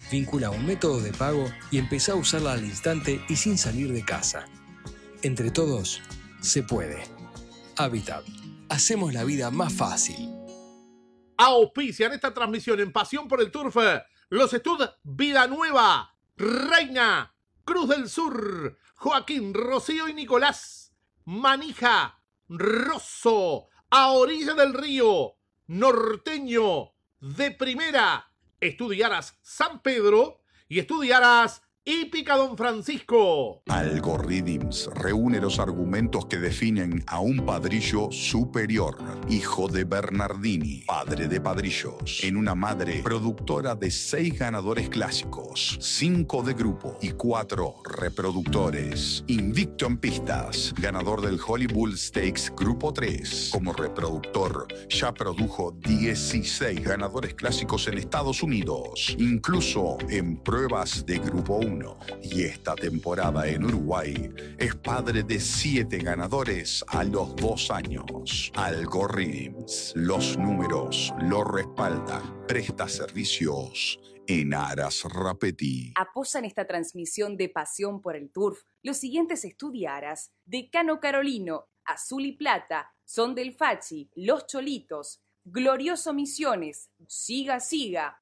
Vincula un método de pago y empezá a usarla al instante y sin salir de casa. Entre todos, se puede. Habitat. Hacemos la vida más fácil. Auspician esta transmisión en Pasión por el Turf los Estud Vida Nueva, Reina, Cruz del Sur, Joaquín, Rocío y Nicolás, Manija, Rosso, A Orilla del Río, Norteño, De Primera, Estudiaras San Pedro y Estudiaras Hípica Don Francisco. Algorithms reúne los argumentos que definen a un padrillo superior, hijo de Bernardini, padre de padrillos, en una madre productora de 6 ganadores clásicos, 5 de grupo y 4 reproductores. Invicto en pistas, ganador del Holy Bull Stakes Grupo 3. Como reproductor, ya produjo 16 ganadores clásicos en Estados Unidos, incluso en pruebas de Grupo 1. Y esta temporada en Uruguay es padre de 7 ganadores a los 2 años. Algorithms, los números lo respaldan. Presta servicios en Aras Rapetti. Apoyan esta transmisión de Pasión por el Turf los siguientes estudiaras: Decano Carolino, Azul y Plata, Son del Fachi, Los Cholitos, Glorioso Misiones, Siga Siga.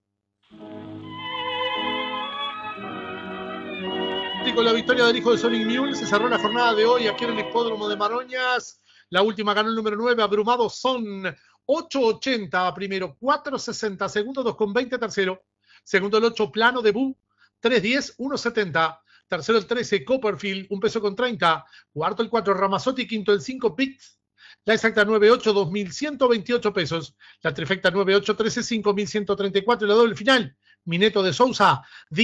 Con la victoria del hijo de Sonic Mule se cerró la jornada de hoy aquí en el Hipódromo de Maroñas. La última ganó el número 9, Abrumado Son, 8.80 primero, 4.60 segundo, 2.20 tercero. Segundo el 8, Plano de Bu, 3.10, 1.70. Tercero el 13, Copperfield, 1 peso con 30. Cuarto el 4, Ramazotti. Quinto el 5, Pix. La exacta 9.8, 2.128 pesos. La trifecta 9.8, 13, 5.134. Y la doble final, Mineto de Sousa,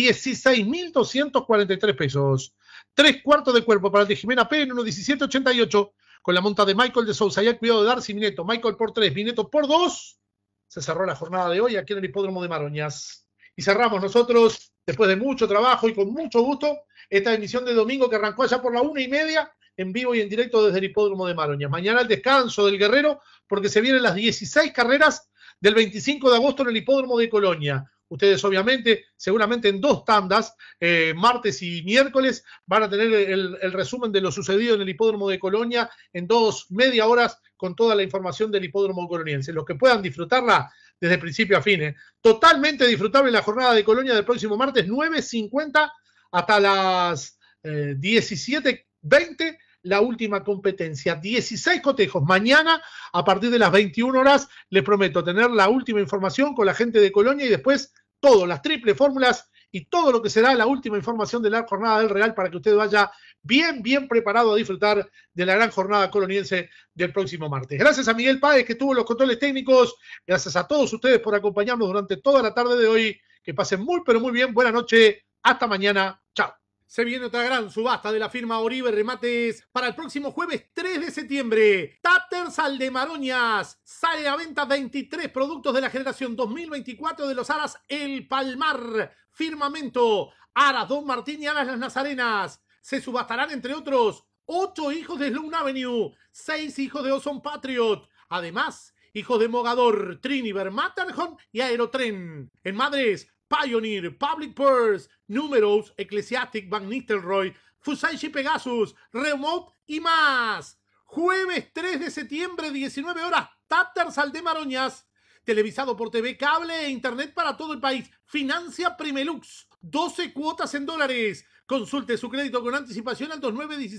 16.243 pesos. 3/4 de cuerpo para el de Jimena P en 1.1788. Con la monta de Michael de Sousa y el cuidado de Darcy Mineto. Michael por 3, Mineto por 2. Se cerró la jornada de hoy aquí en el Hipódromo de Maroñas. Y cerramos nosotros, después de mucho trabajo y con mucho gusto, esta emisión de domingo que arrancó allá por la 1:30, en vivo y en directo desde el Hipódromo de Maroñas. Mañana el descanso del Guerrero, porque se vienen las 16 carreras del 25 de agosto en el Hipódromo de Colonia. Ustedes obviamente, seguramente en 2 tandas, martes y miércoles, van a tener el resumen de lo sucedido en el Hipódromo de Colonia en 2 media horas con toda la información del Hipódromo coloniense. Los que puedan disfrutarla desde principio a fin. Totalmente disfrutable la jornada de Colonia del próximo martes, 9:50 hasta las 17:20. La última competencia, 16 cotejos. Mañana, a partir de las 21 horas, les prometo tener la última información con la gente de Colonia y después todo, las triple fórmulas y todo lo que será la última información de la jornada del Real para que usted vaya bien preparado a disfrutar de la gran jornada coloniense del próximo martes. Gracias a Miguel Páez, que tuvo los controles técnicos. Gracias a todos ustedes por acompañarnos durante toda la tarde de hoy. Que pasen muy, pero muy bien. Buena noche. Hasta mañana. Chao. Se viene otra gran subasta de la firma Oribe Remates para el próximo jueves 3 de septiembre. Tattersall de Maroñas. Sale a venta 23 productos de la generación 2024 de los Aras El Palmar, Firmamento, Aras Don Martín y Aras Las Nazarenas. Se subastarán, entre otros, 8 hijos de Sloan Avenue, 6 hijos de Ozone Patriot. Además, hijos de Mogador, Triniver, Matterhorn y Aerotren. En Madres, Pioneer, Public Purse, Numerous, Ecclesiastic, Van Nistelrooy, Fusaichi Pegasus, Remote y más. Jueves 3 de septiembre, 19 horas, Tattersall de Maroñas. Televisado por TV, cable e internet para todo el país. Financia Primelux. 12 cuotas en dólares. Consulte su crédito con anticipación al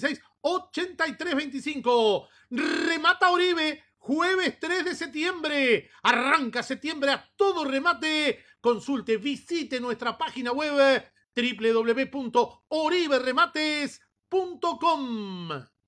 2916-8325. Remata Oribe. Jueves 3 de septiembre. Arranca septiembre a todo remate. Consulte, visite nuestra página web www.oriberemates.com.